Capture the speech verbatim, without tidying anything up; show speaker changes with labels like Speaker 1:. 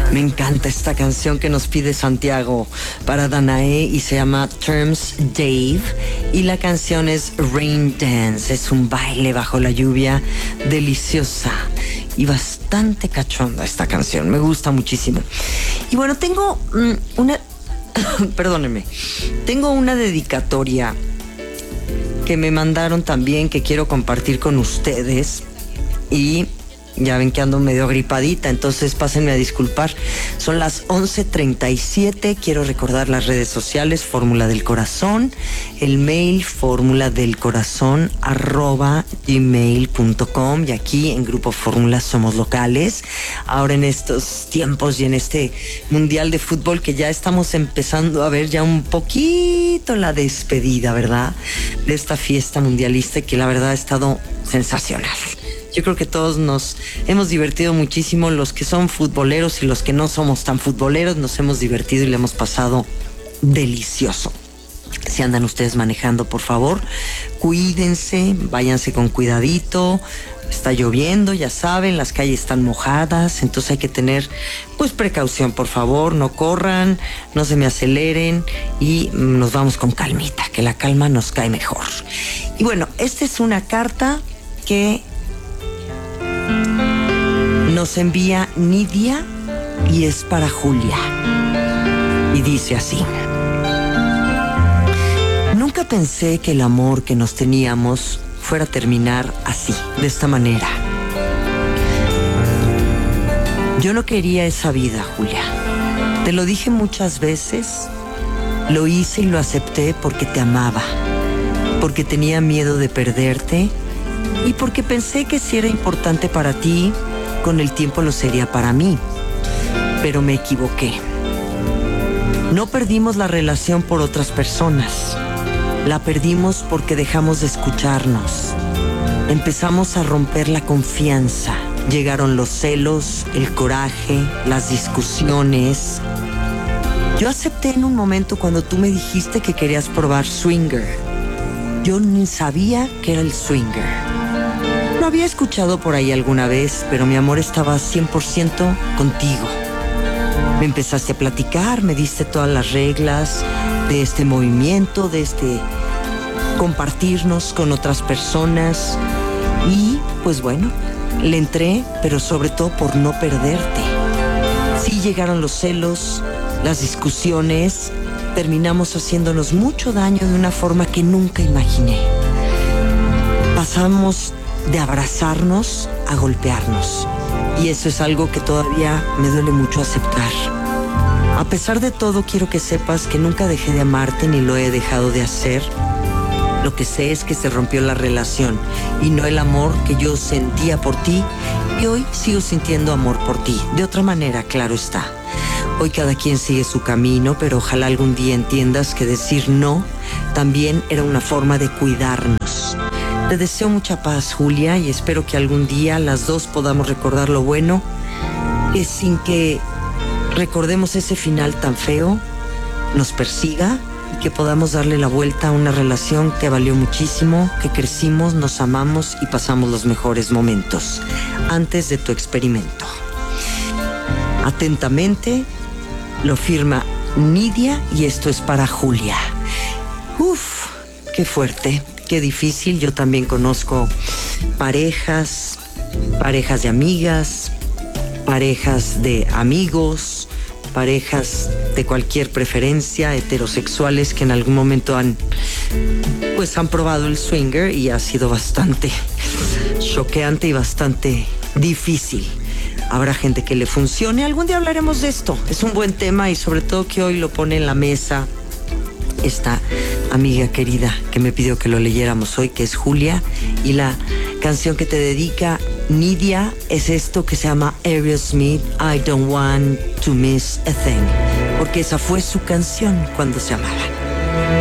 Speaker 1: Me encanta esta canción que nos pide Santiago para Danae y se llama Terms Dave. Y la canción es Rain Dance. Es un baile bajo la lluvia deliciosa y bastante cachonda esta canción. Me gusta muchísimo. Y bueno, tengo um, una... perdónenme. Tengo una dedicatoria que me mandaron también que quiero compartir con ustedes. Y... ya ven que ando medio agripadita, entonces pásenme a disculpar. Son las once treinta y siete. Quiero recordar las redes sociales: Fórmula del Corazón, el mail fórmula del corazón arroba gmail punto com, y aquí en Grupo Fórmula somos locales. Ahora en estos tiempos y en este Mundial de Fútbol que ya estamos empezando a ver ya un poquito la despedida, ¿verdad? De esta fiesta mundialista que la verdad ha estado sensacional. Yo creo que todos nos hemos divertido muchísimo, los que son futboleros y los que no somos tan futboleros, nos hemos divertido y le hemos pasado delicioso. Si andan ustedes manejando, por favor, cuídense, váyanse con cuidadito. Está lloviendo, ya saben, las calles están mojadas, entonces hay que tener pues precaución, por favor, no corran, no se me aceleren y nos vamos con calmita, que la calma nos cae mejor. Y bueno, esta es una carta que nos envía Nidia y es para Julia. Y dice así: nunca pensé que el amor que nos teníamos fuera a terminar así, de esta manera. Yo no quería esa vida, Julia. Te lo dije muchas veces, lo hice y lo acepté porque te amaba, porque tenía miedo de perderte y porque pensé que si era importante para ti, con el tiempo lo sería para mí. Pero me equivoqué. No perdimos la relación por otras personas. La perdimos porque dejamos de escucharnos. Empezamos a romper la confianza. Llegaron los celos, el coraje, las discusiones. Yo acepté en un momento cuando tú me dijiste que querías probar swinger. Yo ni sabía que era el swinger. Lo había escuchado por ahí alguna vez, pero mi amor estaba cien por ciento contigo. Me empezaste a platicar, me diste todas las reglas de este movimiento, de este compartirnos con otras personas. Y, pues bueno, le entré, pero sobre todo por no perderte. Sí llegaron los celos, las discusiones, terminamos haciéndonos mucho daño de una forma que nunca imaginé. Pasamos de abrazarnos a golpearnos. Y eso es algo que todavía me duele mucho aceptar. A pesar de todo, quiero que sepas que nunca dejé de amarte ni lo he dejado de hacer. Lo que sé es que se rompió la relación y no el amor que yo sentía por ti, y hoy sigo sintiendo amor por ti. De otra manera, claro está. Hoy cada quien sigue su camino, pero ojalá algún día entiendas que decir no también era una forma de cuidarnos. Te deseo mucha paz, Julia, y espero que algún día las dos podamos recordar lo bueno, que sin que recordemos ese final tan feo, nos persiga, y que podamos darle la vuelta a una relación que valió muchísimo, que crecimos, nos amamos y pasamos los mejores momentos antes de tu experimento. Atentamente, lo firma Nidia y esto es para Julia. Uf, qué fuerte. Qué difícil. Yo también conozco parejas, parejas de amigas, parejas de amigos, parejas de cualquier preferencia, heterosexuales que en algún momento han, pues han probado el swinger y ha sido bastante choqueante y bastante difícil. Habrá gente que le funcione. Algún día hablaremos de esto. Es un buen tema y sobre todo que hoy lo pone en la mesa esta amiga querida que me pidió que lo leyéramos hoy, que es Julia, y la canción que te dedica Nidia es esto que se llama Aerosmith, I Don't Want to Miss a Thing, porque esa fue su canción cuando se amaban.